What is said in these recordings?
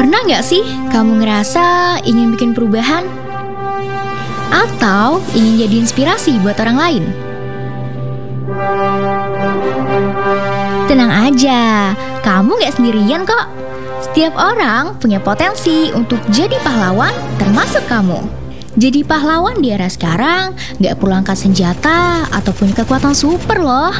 Pernah nggak sih kamu ngerasa ingin bikin perubahan? Atau ingin jadi inspirasi buat orang lain? Tenang aja, kamu nggak sendirian kok. Setiap orang punya potensi untuk jadi pahlawan, termasuk kamu. Jadi pahlawan di era sekarang nggak perlu angkat senjata atau punya kekuatan super loh.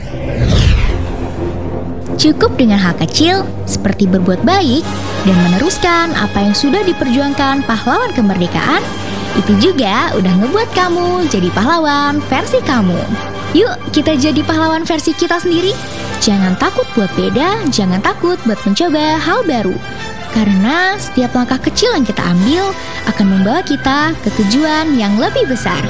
Cukup dengan hal kecil seperti berbuat baik dan meneruskan apa yang sudah diperjuangkan pahlawan kemerdekaan. Itu juga udah ngebuat kamu jadi pahlawan versi kamu. Yuk kita jadi pahlawan versi kita sendiri. Jangan takut buat beda, jangan takut buat mencoba hal baru. Karena setiap langkah kecil yang kita ambil akan membawa kita ke tujuan yang lebih besar.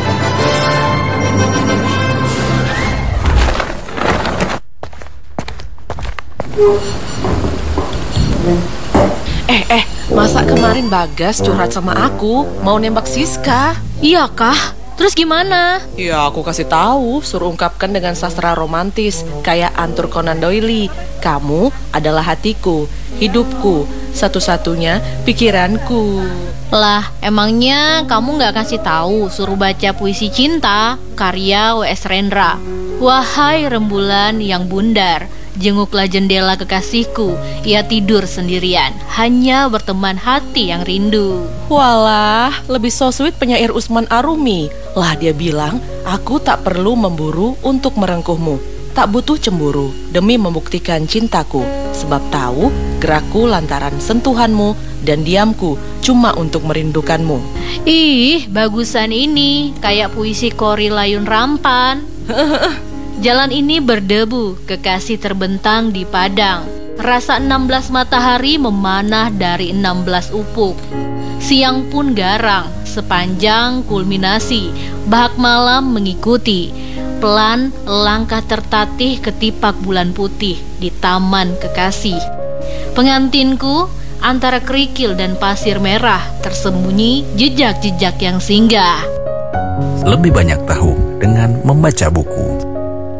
Masa kemarin Bagas curhat sama aku mau nembak Siska? Iya kah? Terus gimana? Ya aku kasih tahu, suruh ungkapkan dengan sastra romantis kayak Arthur Conan Doyle. Kamu adalah hatiku, hidupku, satu-satunya pikiranku. Lah, emangnya kamu gak kasih tahu suruh baca puisi cinta karya W.S. Rendra? Wahai rembulan yang bundar, jenguklah jendela kekasihku, ia tidur sendirian, hanya berteman hati yang rindu. Walah, lebih so sweet penyair Usman Arumi. Lah dia bilang, aku tak perlu memburu untuk merengkuhmu, tak butuh cemburu demi membuktikan cintaku, sebab tahu gerakku lantaran sentuhanmu dan diamku cuma untuk merindukanmu. Ih, bagusan ini, kayak puisi Kori Layun Rampan. Jalan ini berdebu, kekasih terbentang di padang. Rasa 16 matahari memanah dari 16 ufuk. Siang pun garang, sepanjang kulminasi. Bahak malam mengikuti. Pelan langkah tertatih ketipak bulan putih di taman kekasih. Pengantinku antara kerikil dan pasir merah, tersembunyi jejak-jejak yang singgah. Lebih banyak tahu dengan membaca buku.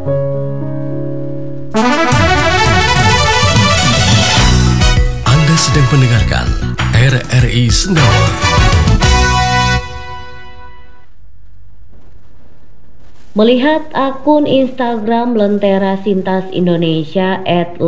Anda sedang mendengarkan RRI Sendawa. Melihat akun Instagram Lentera Sintas Indonesia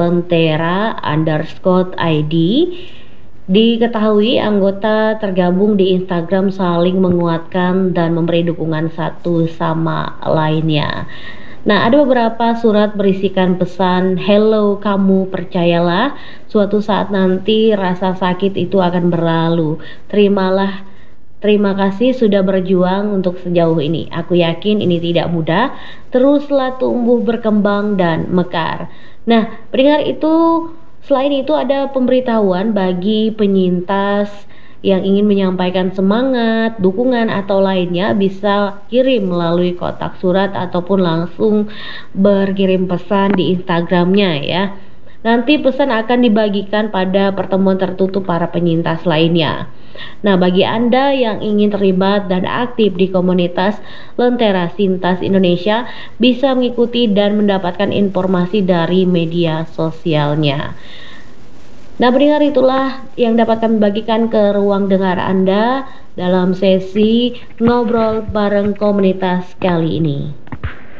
@lentera_id, diketahui anggota tergabung di Instagram saling menguatkan dan memberi dukungan satu sama lainnya. Nah, ada beberapa surat berisikan pesan, "Hello kamu, percayalah, suatu saat nanti rasa sakit itu akan berlalu. Terimalah. Terima kasih sudah berjuang untuk sejauh ini. Aku yakin ini tidak mudah. Teruslah tumbuh, berkembang, dan mekar." Nah, pendengar itu, selain itu ada pemberitahuan bagi penyintas yang ingin menyampaikan semangat, dukungan, atau lainnya bisa kirim melalui kotak surat ataupun langsung berkirim pesan di Instagramnya ya. Nanti pesan akan dibagikan pada pertemuan tertutup para penyintas lainnya. Nah, bagi Anda yang ingin terlibat dan aktif di komunitas Lentera Sintas Indonesia, bisa mengikuti dan mendapatkan informasi dari media sosialnya. Nah, pendengar, itulah yang dapat kami bagikan ke ruang dengar Anda dalam sesi ngobrol bareng komunitas kali ini.